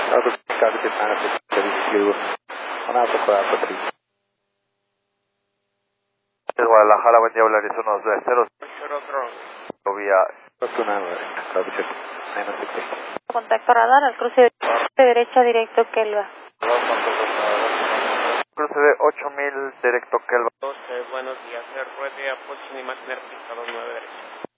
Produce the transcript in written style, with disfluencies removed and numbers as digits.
Guadalajara, buen día, hablar 120. Vía. Contacto radar al cruce de derecha directo Kelva. Cruce de 8000 directo Kelva. 12, buenos días, ruede a posición imaginar pista 29 derecha.